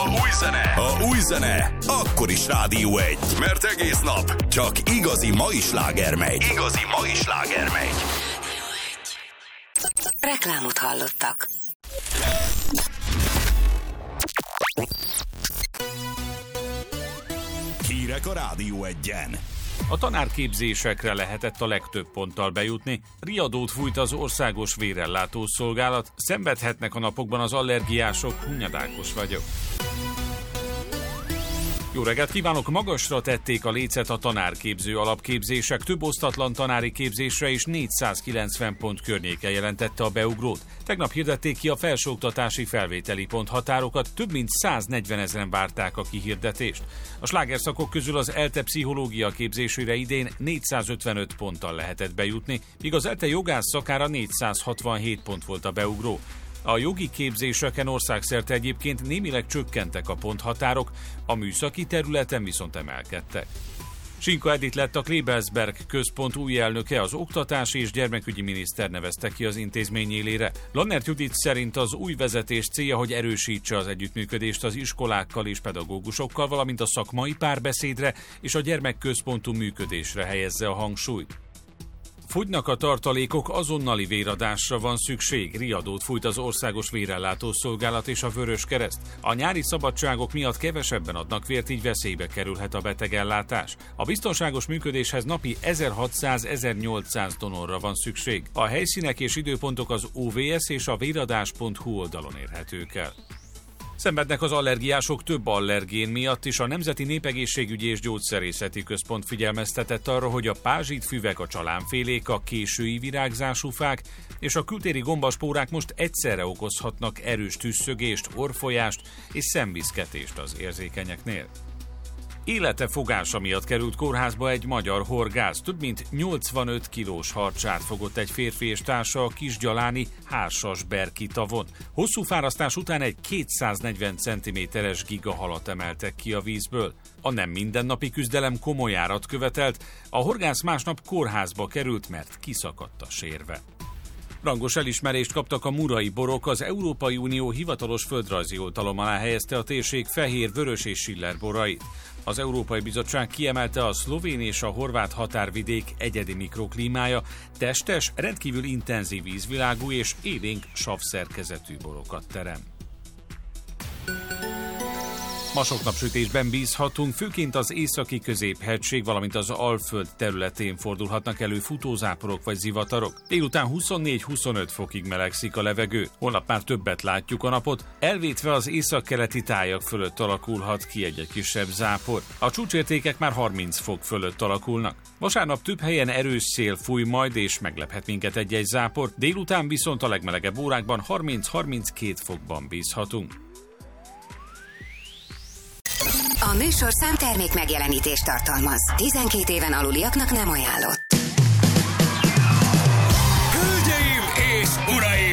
Ha új zene, akkor is Rádió 1. Mert egész nap csak igazi mai sláger megy. Reklámot hallottak. Hírek a Rádió 1-en. A tanárképzésekre lehetett a legtöbb ponttal bejutni, riadót fújt az országos vérellátó szolgálat, szenvedhetnek a napokban az allergiások, Hunyadákos vagyok. Jó reggelt kívánok! Magasra tették a lécet a tanárképző alapképzések, több osztatlan tanári képzésre is 490 pont környéken jelentette a beugrót. Tegnap hirdették ki a felsőoktatási felvételi ponthatárokat, több mint 140 000 várták a kihirdetést. A slágerszakok közül az ELTE pszichológia képzésére idén 455 ponttal lehetett bejutni, míg az ELTE jogász szakára 467 pont volt a beugró. A jogi képzéseken országszerte egyébként némileg csökkentek a ponthatárok, a műszaki területen viszont emelkedtek. Sinka Edith lett a Klebelsberg központ új elnöke, az oktatási és gyermekügyi miniszter nevezte ki az intézmény élére. Lannert Judit szerint az új vezetés célja, hogy erősítse az együttműködést az iskolákkal és pedagógusokkal, valamint a szakmai párbeszédre és a gyermekközpontú működésre helyezze a hangsúlyt. Fogynak a tartalékok, azonnali véradásra van szükség. Riadót fújt az Országos Vérellátó Szolgálat és a Vöröskereszt. A nyári szabadságok miatt kevesebben adnak vért, így veszélybe kerülhet a betegellátás. A biztonságos működéshez napi 1600-1800 donorra van szükség. A helyszínek és időpontok az OVS és a véradás.hu oldalon érhetők el. Szenvednek az allergiások több allergén miatt is. A Nemzeti Népegészségügyi és Gyógyszerészeti Központ figyelmeztetett arra, hogy a pázsitfüvek, a csalánfélék, a késői virágzású fák és a kültéri gombaspórák most egyszerre okozhatnak erős tüsszögést, orrfolyást és szemviszketést az érzékenyeknél. Élete fogása miatt került kórházba egy magyar horgász. Több mint 85 kilós harcsát fogott egy férfi és társa a Kisgyaláni Hársasberki tavon. Hosszú fárasztás után egy 240 cm-es gigahalat emeltek ki a vízből. A nem mindennapi küzdelem komoly árat követelt, a horgász másnap kórházba került, mert kiszakadt a sérve. Rangos elismerést kaptak a murai borok, az Európai Unió hivatalos földrajzi oltalom alá helyezte a térség fehér, vörös és schiller borait. Az Európai Bizottság kiemelte a szlovén és a horvát határvidék egyedi mikroklímája, testes, rendkívül intenzív ízvilágú és élénk savszerkezetű borokat terem. Ma sok napsütésben bízhatunk, főként az északi középhegység, valamint az Alföld területén fordulhatnak elő futózáporok vagy zivatarok. Délután 24-25 fokig melegszik a levegő. Holnap már többet látjuk a napot, elvétve az északkeleti tájak fölött alakulhat ki egy kisebb zápor. A csúcsértékek már 30 fok fölött alakulnak. Vasárnap több helyen erős szél fúj majd és meglephet minket egy-egy zápor, délután viszont a legmelegebb órákban 30-32 fokban bízhatunk. A műsorszám termék megjelenítést tartalmaz. 12 éven aluliaknak nem ajánlott. Hölgyeim és uraim!